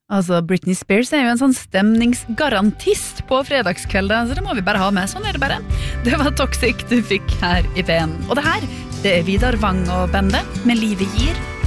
Altså, Britney Spears jo en sånn stemningsgarantist på fredagskvelder, så det må vi bare ha med, sånn det bare. Det var Toxic du fikk her i P1. Og det her, det Vidar Vang og bandet med Livet gir.